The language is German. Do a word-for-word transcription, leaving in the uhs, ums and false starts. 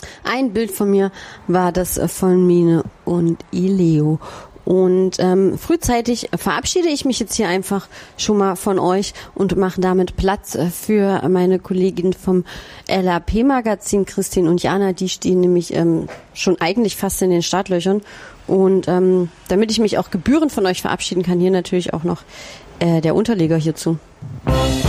Ein Bild von mir war das von Mine und Ileo. Und ähm, frühzeitig verabschiede ich mich jetzt hier einfach schon mal von euch und mache damit Platz für meine Kollegin vom L A P-Magazin, Christine und Jana. Die stehen nämlich ähm, schon eigentlich fast in den Startlöchern. Und ähm, damit ich mich auch gebührend von euch verabschieden kann, hier natürlich auch noch äh, der Unterleger hierzu.